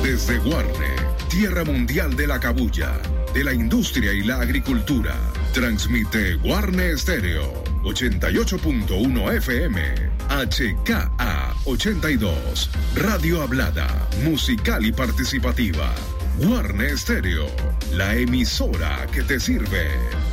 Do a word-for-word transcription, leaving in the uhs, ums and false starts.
Desde Guarne, tierra mundial de la cabuya, de la industria y la agricultura, transmite Guarne Estéreo, ochenta y ocho punto uno F M, H K A ochenta y dos, Radio Hablada, musical y participativa. Guarne Estéreo, la emisora que te sirve.